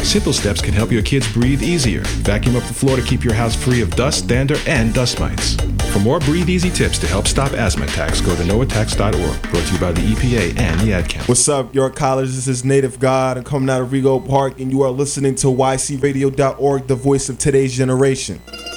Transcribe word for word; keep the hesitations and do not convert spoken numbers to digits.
Simple steps can help your kids breathe easier. Vacuum up the floor to keep your house free of dust, dander, and dust mites. For more Breathe Easy tips to help stop asthma attacks, go to no attacks dot org. Brought to you by the E P A and the Ad Council. What's up, York College? This is Native God. I'm coming out of Rego Park, and you are listening to Y C radio dot org, the voice of today's generation.